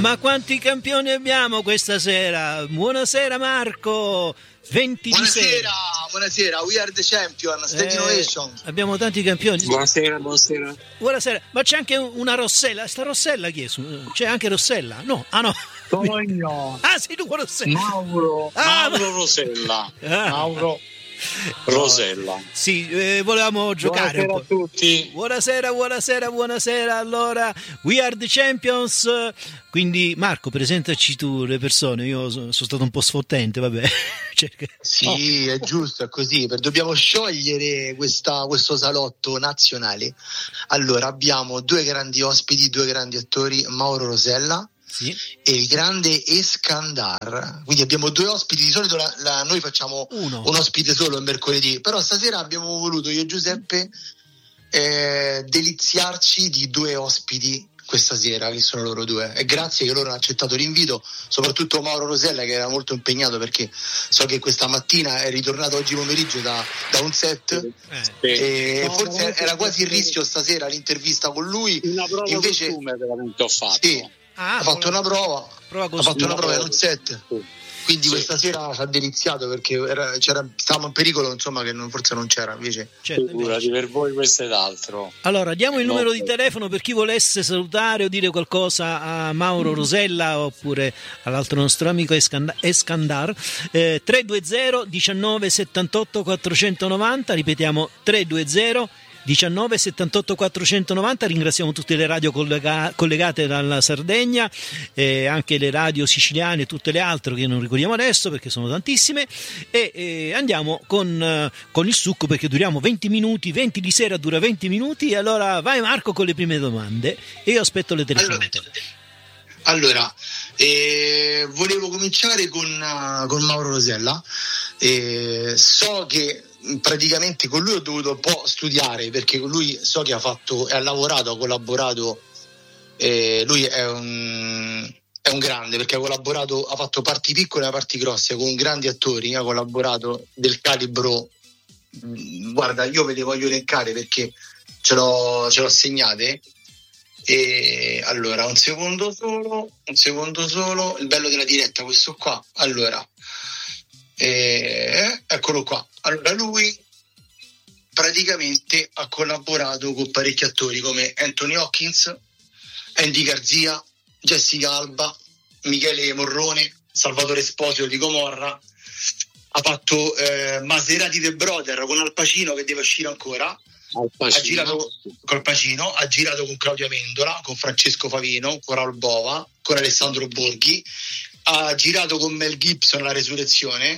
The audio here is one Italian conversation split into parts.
Ma quanti campioni abbiamo questa sera? Buonasera Marco, 20 di sera. Buonasera, we are the champion, State Innovation. Abbiamo tanti campioni. Buonasera. Buonasera, ma c'è anche una Rossella, sta Rossella chi è? C'è anche Rossella? No, no. Sono io. Sei tu Rossella. Mauro Rosella. Mauro Rosella. Sì, volevamo giocare. Buonasera a tutti. Buonasera. Allora, we are the champions. Quindi Marco, presentaci tu le persone. Io sono stato un po' sfottente, vabbè. Sì, è giusto, è così. Dobbiamo sciogliere questo salotto nazionale. Allora, abbiamo due grandi ospiti, due grandi attori, Mauro Rosella. Sì. E il grande Eskandar. Quindi abbiamo due ospiti. Di solito noi facciamo un ospite solo il mercoledì, però stasera abbiamo voluto io e Giuseppe deliziarci di due ospiti questa sera, che sono loro due, e grazie che loro hanno accettato l'invito, soprattutto Mauro Rosella, che era molto impegnato, perché so che questa mattina è ritornato oggi pomeriggio da un set e forse era quasi il rischio stasera l'intervista con lui. Una prova invece veramente ho fatto. Sì. Ha fatto una prova in un set, quindi questa sera ci ha deliziato, perché stavamo in pericolo, insomma, che forse non c'era, invece. Figurati, per voi questo ed altro. Allora diamo il numero di telefono per chi volesse salutare o dire qualcosa a Mauro Rosella oppure all'altro nostro amico Eskandar. 320 19 78 490, ripetiamo 320 19 78 490. Ringraziamo tutte le radio collegate dalla Sardegna, anche le radio siciliane e tutte le altre che non ricordiamo adesso perché sono tantissime, e andiamo con il succo, perché duriamo 20 minuti, 20 di sera dura 20 minuti. E allora vai Marco con le prime domande e io aspetto le telefonate. Allora, volevo cominciare con Mauro Rosella. So che praticamente con lui ho dovuto un po' studiare, perché con lui so che ha lavorato, ha collaborato, lui è un grande, perché ha fatto parti piccole e parti grosse con grandi attori, ha collaborato del calibro, guarda, io ve le voglio elencare perché ce l'ho segnate. E allora un secondo solo, il bello della diretta questo qua. Allora, eccolo qua. Allora, lui praticamente ha collaborato con parecchi attori come Anthony Hopkins, Andy Garzia, Jessica Alba, Michele Morrone, Salvatore Esposito di Gomorra. Ha fatto Maserati The Brother con Al Pacino, che deve uscire ancora. Ha girato col Pacino, ha girato con Claudia Mendola, con Francesco Favino, con Raul Bova, con Alessandro Borghi. Ha girato con Mel Gibson La Resurrezione,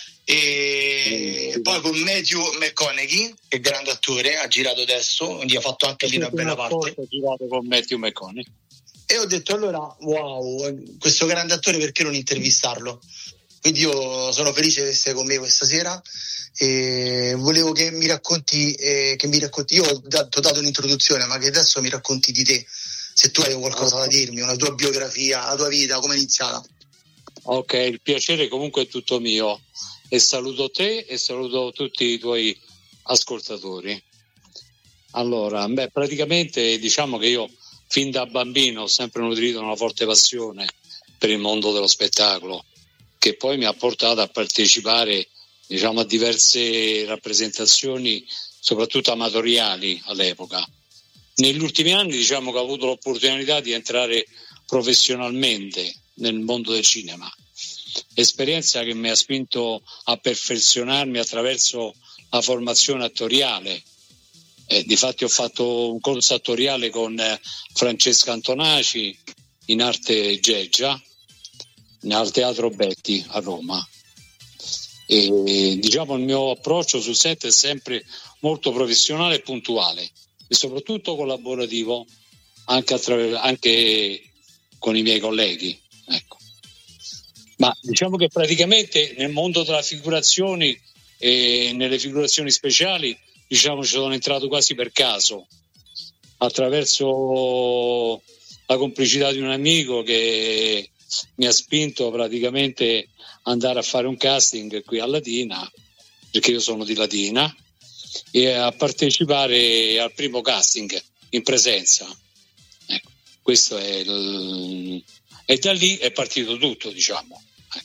e poi con Matthew McConaughey, che è grande attore, ha girato adesso, quindi ha fatto anche lì una bella parte. Ha girato con Matthew McConaughey. E ho detto, allora, wow, questo grande attore, perché non intervistarlo? Quindi io sono felice di essere con me questa sera. E volevo che mi racconti, io ho dato un'introduzione, ma che adesso mi racconti di te, se tu hai qualcosa da dirmi, una tua biografia, la tua vita, come è iniziata. Ok, il piacere comunque è tutto mio, e saluto te e saluto tutti i tuoi ascoltatori. Allora, praticamente diciamo che io fin da bambino ho sempre nutrito una forte passione per il mondo dello spettacolo, che poi mi ha portato a partecipare, diciamo, a diverse rappresentazioni, soprattutto amatoriali all'epoca. Negli ultimi anni, diciamo, che ho avuto l'opportunità di entrare professionalmente nel mondo del cinema, esperienza che mi ha spinto a perfezionarmi attraverso la formazione attoriale. Difatti ho fatto un corso attoriale con Francesca Antonaci in arte Geggia, al Teatro Betti a Roma. E diciamo il mio approccio sul set è sempre molto professionale e puntuale, e soprattutto collaborativo anche con i miei colleghi, ecco. Ma diciamo che praticamente nel mondo della figurazioni e nelle figurazioni speciali, diciamo, ci sono entrato quasi per caso, attraverso la complicità di un amico che mi ha spinto praticamente ad andare a fare un casting qui a Latina, perché io sono di Latina, e a partecipare al primo casting in presenza. Ecco, questo è e da lì è partito tutto, diciamo.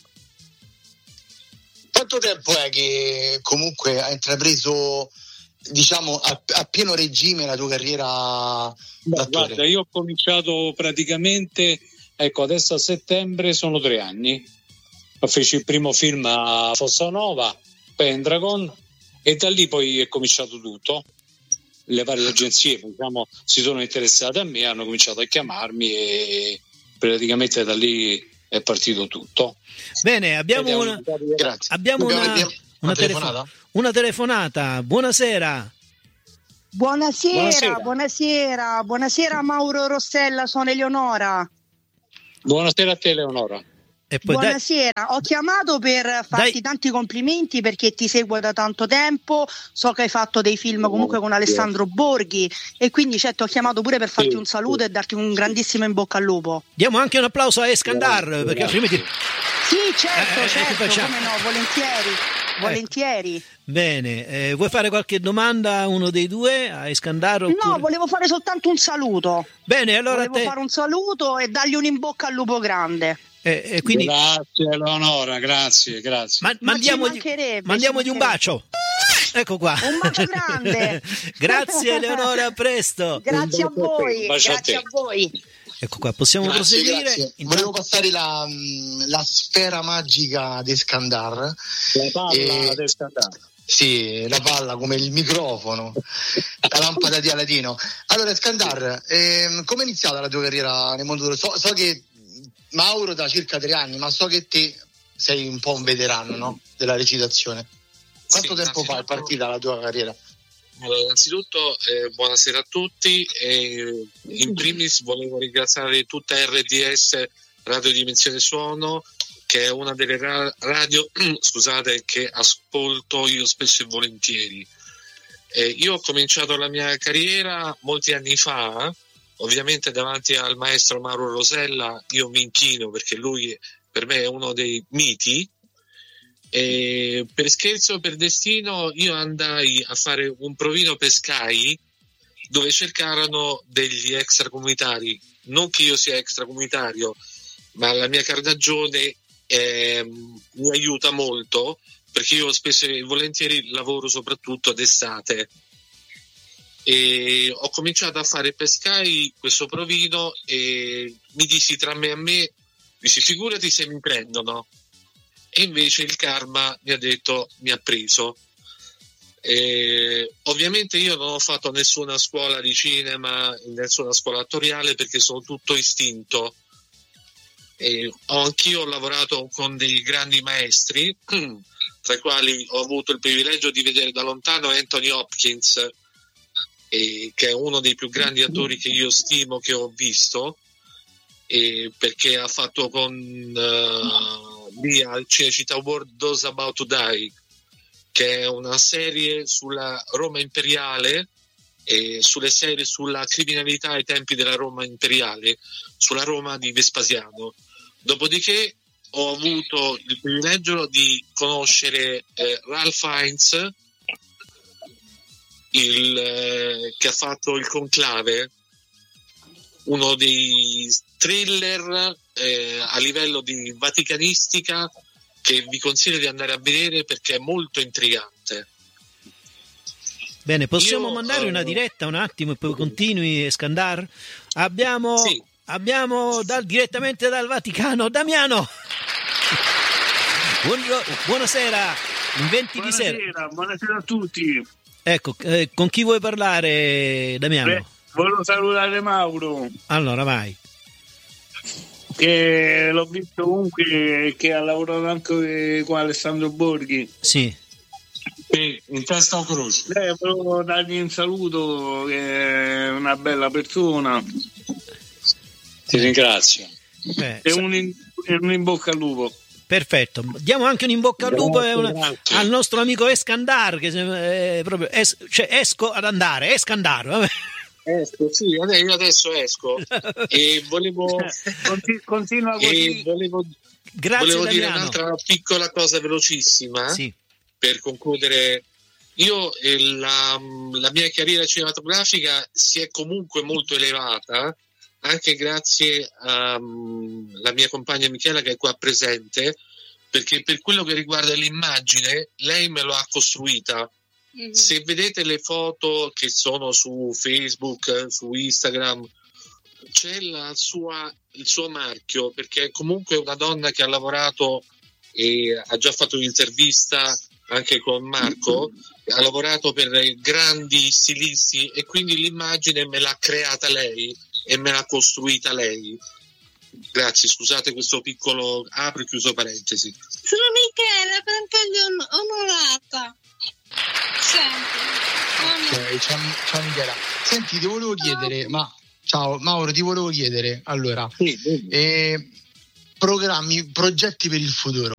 Quanto tempo è che comunque hai intrapreso, diciamo, a pieno regime la tua carriera d'attore? Guarda, io ho cominciato praticamente, ecco, adesso a settembre sono 3 anni. Feci il primo film a Fossanova, Pendragon, e da lì poi è cominciato tutto. Le varie agenzie, diciamo, si sono interessate a me, hanno cominciato a chiamarmi e praticamente da lì è partito tutto. Bene, abbiamo una telefonata. Una telefonata. Buonasera. Buonasera Mauro Rossella, sono Eleonora. Buonasera a te, Eleonora. E poi buonasera, ho chiamato per farti tanti complimenti perché ti seguo da tanto tempo, so che hai fatto dei film comunque con Alessandro Borghi e quindi ho chiamato pure per farti un saluto e darti un grandissimo in bocca al lupo. Diamo anche un applauso a Eskandar, perché altrimenti... Sì, certo, come no, volentieri. Bene, vuoi fare qualche domanda a uno dei due, a Eskandar? Oppure... No, volevo fare soltanto un saluto. Bene, allora fare un saluto e dargli un in bocca al lupo grande. Quindi... Grazie Eleonora, grazie. Mandiamogli un bacio. Ecco qua. Un bacio grande. Grazie Eleonora, a presto. Grazie a voi. Ecco qua, possiamo proseguire. Grazie. Volevo passare la sfera magica di Eskandar. La palla di Eskandar. Sì, la palla come il microfono, la lampada di Aladino. Allora Eskandar, come è iniziata la tua carriera nel mondo dello... So che Mauro da circa 3 anni, ma so che te sei un po' un veterano, no? Della recitazione. Quanto tempo fa è partita la tua carriera? Allora, innanzitutto buonasera a tutti e in primis volevo ringraziare tutta RDS Radio Dimensione Suono, che è una delle radio scusate, che ascolto io spesso e volentieri. Io ho cominciato la mia carriera molti anni fa, ovviamente davanti al maestro Mauro Rosella io mi inchino perché lui per me è uno dei miti. E per scherzo o per destino io andai a fare un provino per Sky dove cercarono degli extracomunitari, non che io sia extracomunitario, ma la mia carnagione mi aiuta molto perché io spesso e volentieri lavoro soprattutto d'estate e ho cominciato a fare per Sky questo provino e mi dissi tra me e me, dici figurati se mi prendono. E invece il karma mi ha detto, mi ha preso. Ovviamente io non ho fatto nessuna scuola di cinema, nessuna scuola attoriale perché sono tutto istinto. Anch'io ho lavorato con dei grandi maestri, tra i quali ho avuto il privilegio di vedere da lontano Anthony Hopkins, che è uno dei più grandi attori che io stimo, che ho visto, perché ha fatto con lì al Cinecittà World Those About to Die, che è una serie sulla Roma imperiale e sulle serie sulla criminalità ai tempi della Roma imperiale, sulla Roma di Vespasiano. Dopodiché ho avuto il privilegio di conoscere Ralph Fiennes, che ha fatto Il Conclave, uno dei thriller a livello di vaticanistica che vi consiglio di andare a vedere perché è molto intrigante. Bene, possiamo mandare una diretta un attimo e poi continui, Eskandar? Abbiamo direttamente dal Vaticano Damiano. Buonasera, in 20 di sera. Buonasera a tutti. Ecco, con chi vuoi parlare, Damiano? Volevo salutare Mauro. Allora, vai. Che l'ho visto comunque che ha lavorato anche con Alessandro Borghi. Sì. In testa o croce? Volevo dargli un saluto, che è una bella persona. Ti ringrazio. E un in bocca al lupo. Perfetto, diamo anche un in bocca al lupo al nostro amico Eskandar, che proprio esco ad andare, Eskandar, vabbè. Sì, io adesso esco e volevo continua così. Volevo dire un'altra piccola cosa velocissima, sì, per concludere. Io la mia carriera cinematografica si è comunque molto elevata anche grazie alla mia compagna Michela che è qua presente, perché per quello che riguarda l'immagine lei me lo ha costruita. Se vedete le foto che sono su Facebook, su Instagram, c'è il suo marchio, perché è comunque una donna che ha lavorato e ha già fatto un'intervista anche con Marco, ha lavorato per grandi stilisti e quindi l'immagine me l'ha creata lei e me l'ha costruita lei. Grazie, scusate questo piccolo apro e chiuso parentesi. Sono Michela, tanto onorata. Ok, ciao Michela. Senti, ti volevo chiedere, ciao Mauro, ti volevo chiedere, allora, progetti per il futuro?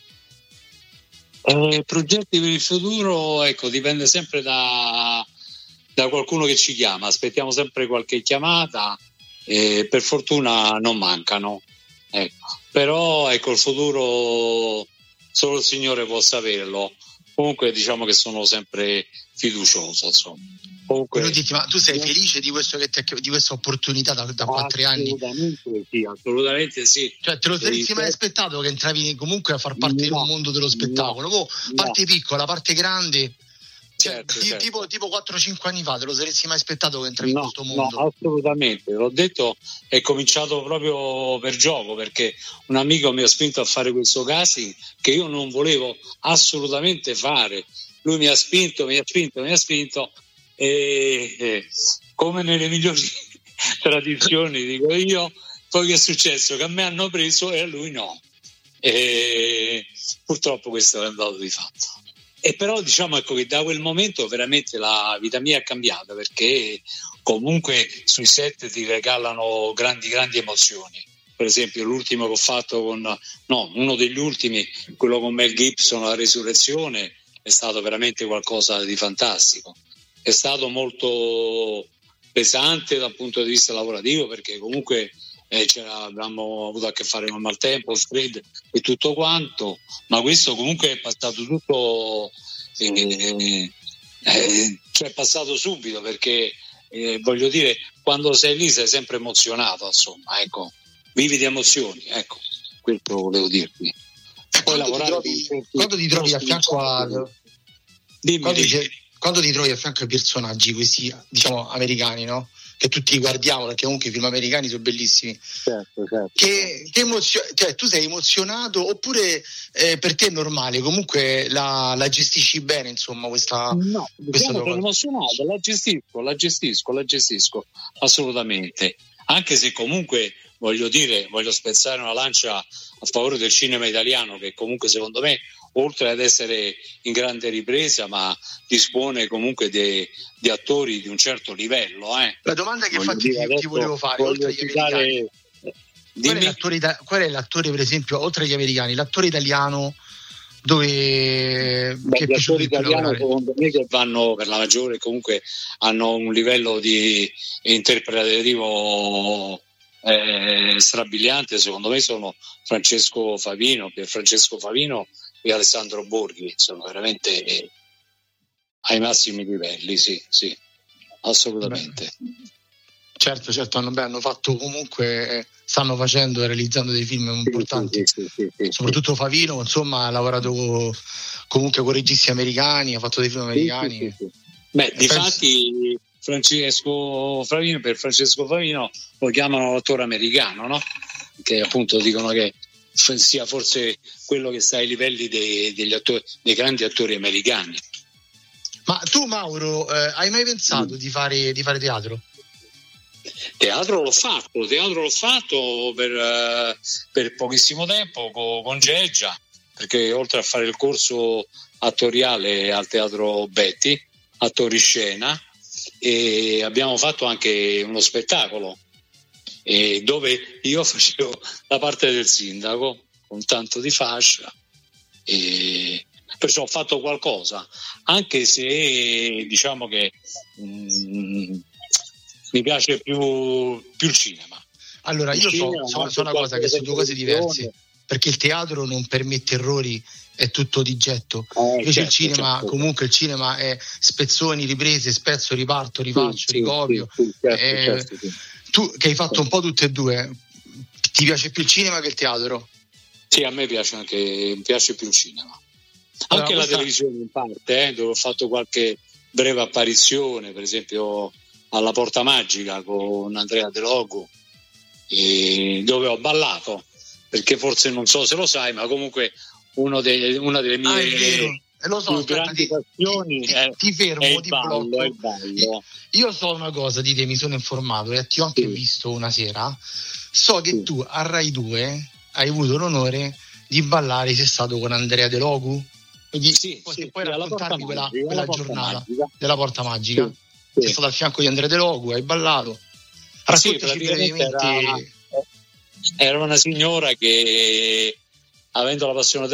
Progetti per il futuro, ecco, dipende sempre da qualcuno che ci chiama, aspettiamo sempre qualche chiamata, per fortuna non mancano, ecco. Però ecco, il futuro solo il Signore può saperlo. Comunque diciamo che sono sempre fiducioso, insomma. Comunque, ma tu sei felice di questa opportunità da 4 anni? Assolutamente sì. Cioè, te lo saresti mai aspettato che entravi comunque a far parte di un mondo dello spettacolo? Parte piccola, parte grande. Certo. Tipo 4-5 anni fa, te lo saresti mai aspettato che entravi in questo mondo? No, assolutamente, l'ho detto, è cominciato proprio per gioco, perché un amico mi ha spinto a fare questo casting che io non volevo assolutamente fare. Lui mi ha spinto e come nelle migliori tradizioni, dico io, poi che è successo? Che a me hanno preso e a lui no. E purtroppo questo è andato di fatto. E però diciamo, ecco, che da quel momento veramente la vita mia è cambiata, perché comunque sui set ti regalano grandi emozioni. Per esempio l'ultimo che ho fatto uno degli ultimi, quello con Mel Gibson, La Resurrezione, è stato veramente qualcosa di fantastico. È stato molto pesante dal punto di vista lavorativo, perché comunque abbiamo avuto a che fare con maltempo, freddo e tutto quanto, ma questo comunque è passato tutto, cioè è passato subito, perché voglio dire, quando sei lì sei sempre emozionato, insomma, ecco, vivi di emozioni, ecco, questo volevo dirti. Poi quando ti trovi a fianco quando ti trovi a fianco ai personaggi questi, diciamo, americani, no? Che tutti guardiamo, perché comunque i film americani sono bellissimi. Certo. Che emozione, cioè, tu sei emozionato oppure per te è normale? Comunque la gestisci bene, insomma, questa no, diciamo che sono emozionato, la gestisco assolutamente. Anche se comunque voglio spezzare una lancia a favore del cinema italiano, che comunque secondo me, oltre ad essere in grande ripresa, ma dispone comunque di attori di un certo livello. La domanda che ti volevo fare, oltre agli americani, qual è l'attore, per esempio, oltre agli americani, l'attore italiano dove gli attori italiani secondo me che vanno per la maggiore, comunque hanno un livello di interpretativo strabiliante, secondo me sono Francesco Favino e Alessandro Borghi, sono veramente ai massimi livelli, sì, assolutamente. Certo, hanno fatto comunque, stanno facendo e realizzando dei film importanti, sì. Soprattutto Favino, insomma, ha lavorato comunque con registi americani, ha fatto dei film americani. Sì. Beh, difatti Francesco Favino lo chiamano l'attore americano, no? Che appunto dicono che sia forse quello che sta ai livelli dei grandi attori americani. Ma tu, Mauro, hai mai pensato di fare teatro? Teatro l'ho fatto per pochissimo tempo con Geggia, perché oltre a fare il corso attoriale al Teatro Betti, attori scena, e abbiamo fatto anche uno spettacolo dove io facevo la parte del sindaco con tanto di fascia, e perciò ho fatto qualcosa, anche se diciamo che mi piace più il cinema. Allora, io so una cosa, che sono due cose diverse, perché il teatro non permette errori, è tutto di getto. Invece il cinema, comunque il cinema è spezzoni, riprese, spezzo, riparto, rifaccio, ricopio. Certo. tu che hai fatto un po' tutte e due, ti piace più il cinema che il teatro? Sì, a me piace più il cinema. Anche la televisione in parte, dove ho fatto qualche breve apparizione, per esempio alla Porta Magica con Andrea De Logu, dove ho ballato, perché forse non so se lo sai, ma comunque una delle mie più grandi passioni ti fermo, è il ti ballo, blocco. è il ballo. Io so una cosa di te, mi sono informato e ti ho anche visto una sera. So che tu a Rai 2 hai avuto l'onore di ballare, sei stato con Andrea De Logu. Puoi raccontarmi quella giornata della Porta Magica? Sei stato al fianco di Andrea De Logu, hai ballato. Raccontaci brevemente. Era una signora che, avendo la passione